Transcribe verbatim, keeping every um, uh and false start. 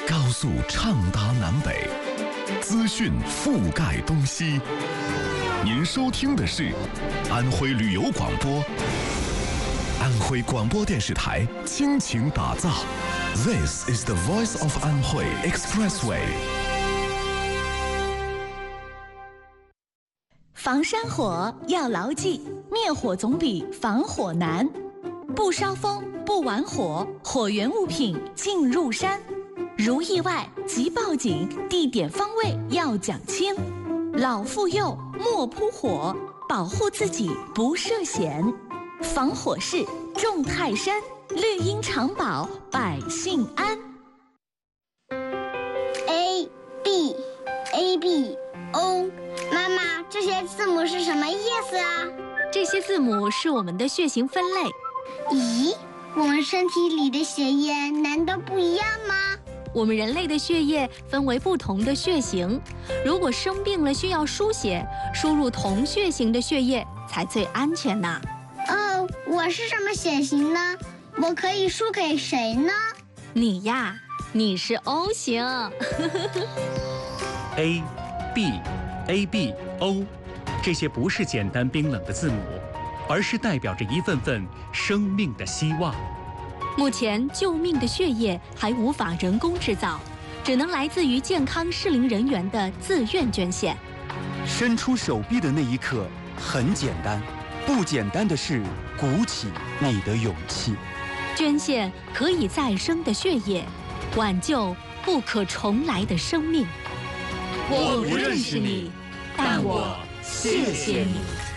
高速畅达南北，资讯覆盖东西。您收听的是安徽旅游广播，安徽广播电视台倾情打造。This is the voice of Anhui Expressway。 防山火要牢记，灭火总比防火难。不烧风，不玩火，火源物品进入山。如意外即报警，地点方位要讲清。老妇幼莫扑火，保护自己不涉险。防火势重泰山，绿荫长保百姓安。 A B A B O， 妈妈，这些字母是什么意思啊？ 这些字母是我们的血型分类。 咦，我们身体里的血液难道不一样吗？ 我们人类的血液分为不同的血型，如果生病了需要输血，输入同血型的血液才最安全呢。 哦，我是什么血型呢？我可以输给谁呢？ 你呀，你是 O 型。 A B A B O， 这些不是简单冰冷的字母，而是代表着一份份生命的希望。 目前救命的血液还无法人工制造，只能来自于健康适龄人员的自愿捐献。 伸出手臂的那一刻很简单，不简单的是鼓起你的勇气。 捐献可以再生的血液，挽救不可重来的生命。 我不认识你，但我谢谢你。